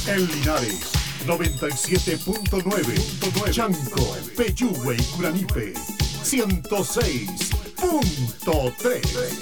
En Linares, 97.9. Chanco, Peyúgue y Curanipe, 106.3.